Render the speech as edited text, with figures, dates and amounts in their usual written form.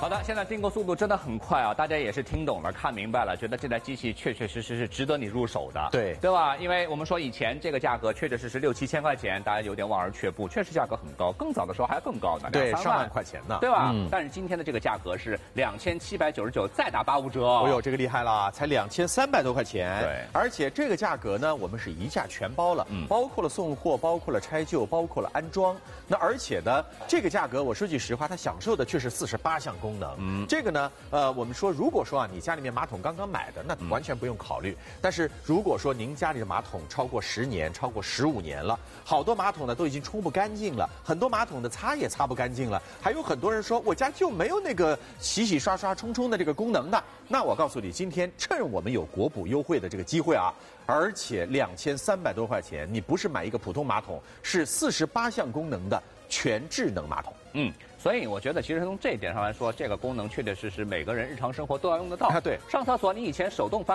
好的，现在订购速度真的很快啊，大家也是听懂了、看明白了，觉得这台机器确确实实是值得你入手的，对吧？因为我们说以前这个价格确确实实6、7千块钱，大家有点望而却步，确实价格很高，更早的时候还要更高呢， 对， 2、3 上万块钱呢， 对吧？但是今天的这个价格是2799，再打85折。 哦呦，这个厉害了，才2300多块钱。 对， 而且这个价格呢，我们是一价全包了，包括了送货，包括了拆旧，包括了安装。那而且呢，这个价格我说句实话，它享受的却是48项功能。这个呢，我们说，如果说啊，你家里面马桶刚刚买的，那完全不用考虑。但是如果说您家里的马桶超过10年、超过15年了，好多马桶呢都已经冲不干净了，很多马桶的擦也擦不干净了，还有很多人说我家就没有那个洗洗刷刷冲冲的这个功能的。那我告诉你，今天趁我们有国补优惠的这个机会啊，而且2300多块钱，你不是买一个普通马桶，是48项功能的全智能马桶。 所以我觉得，其实从这一点上来说，这个功能确确实实每个人日常生活都要用得到。 对， 上厕所你以前手动翻